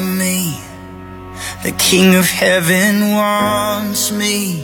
on me. The King of Heaven wants me.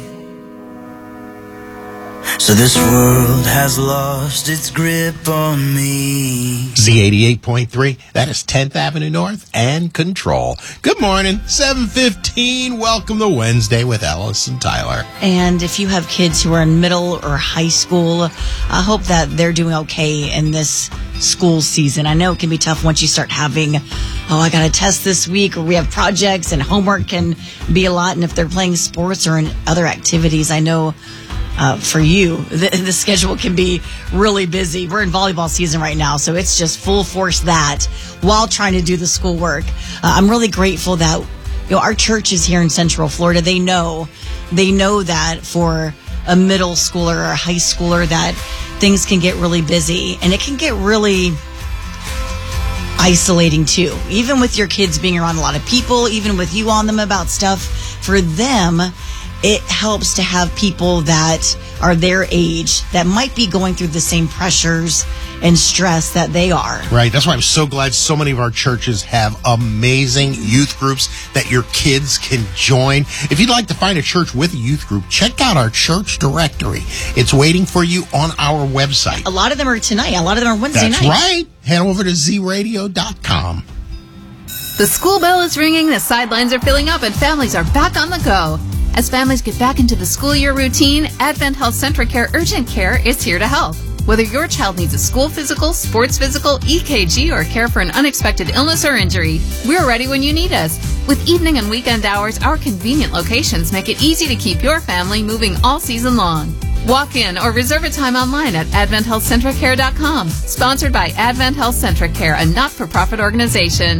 So this world has lost its grip on me. Z88.3, that is 10th Avenue North and Control. Good morning, 7:15. Welcome to Wednesday with Ellis and Tyler. And if you have kids who are in middle or high school, I hope that they're doing okay in this school season. I know it can be tough once you start having, I got a test this week, or we have projects, and homework can be a lot. And if they're playing sports or in other activities, I know for you, the schedule can be really busy. We're in volleyball season right now, so it's just full force that while trying to do the schoolwork. I'm really grateful that our church is here in Central Florida. They know that for a middle schooler or a high schooler that things can get really busy, and it can get really isolating too. Even with your kids being around a lot of people, even with you on them about stuff, for them, it helps to have people that are their age that might be going through the same pressures and stress that they are. Right. That's why I'm so glad so many of our churches have amazing youth groups that your kids can join. If you'd like to find a church with a youth group, check out our church directory. It's waiting for you on our website. A lot of them are tonight. A lot of them are Wednesday night. That's right. Head over to zradio.com. The school bell is ringing, the sidelines are filling up, and families are back on the go. As families get back into the school year routine, Advent Health Centracare Urgent Care is here to help. Whether your child needs a school physical, sports physical, EKG, or care for an unexpected illness or injury, we're ready when you need us. With evening and weekend hours, our convenient locations make it easy to keep your family moving all season long. Walk in or reserve a time online at AdventHealthCentricare.com. Sponsored by Advent Health Centracare, a not-for-profit organization.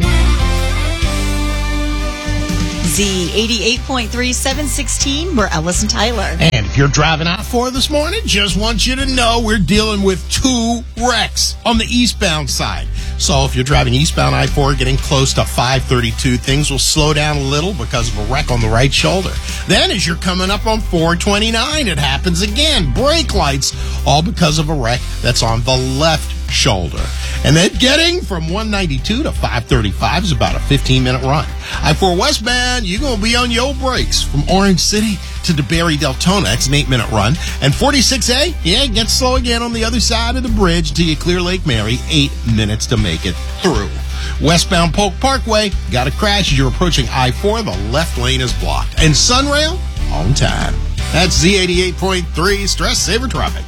Z88.3, 716, we're Ellis and Tyler. And if you're driving I-4 this morning, just want you to know we're dealing with 2 wrecks on the eastbound side. So if you're driving eastbound I-4, getting close to 532, things will slow down a little because of a wreck on the right shoulder. Then as you're coming up on 429, it happens again. Brake lights, all because of a wreck that's on the left shoulder. And then getting from 192 to 535 is about a 15-minute run. I-4 westbound, you're going to be on your brakes from Orange City to DeBerry Deltona. That's an 8-minute run. And 46A, it gets slow again on the other side of the bridge until you clear Lake Mary. 8 minutes to make it through. Westbound Polk Parkway, got a crash as you're approaching I-4. The left lane is blocked. And Sunrail, on time. That's Z88.3 Stress Saver Traffic.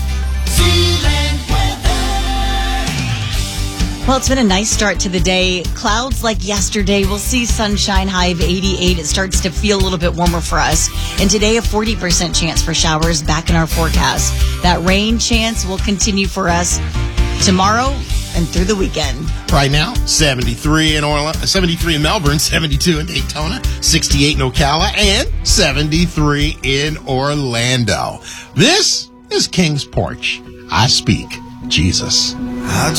Well, it's been a nice start to the day. Clouds like yesterday. We'll see sunshine, high of 88. It starts to feel a little bit warmer for us. And today, a 40% chance for showers back in our forecast. That rain chance will continue for us tomorrow and through the weekend. Right now, 73 in Melbourne, 72 in Daytona, 68 in Ocala, and 73 in Orlando. This is King's Porch. I speak Jesus.